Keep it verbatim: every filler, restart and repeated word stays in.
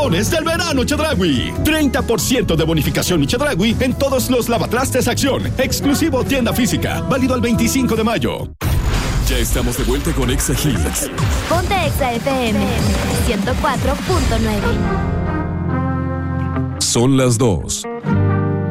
promociones del verano Chedraui. treinta por ciento de bonificación Chedraui en todos los lavatrastes Acción. Exclusivo tienda física. Válido al veinticinco de mayo. Ya estamos de vuelta con Exa Hits. Ponte Exa F M ciento cuatro punto nueve. Son las dos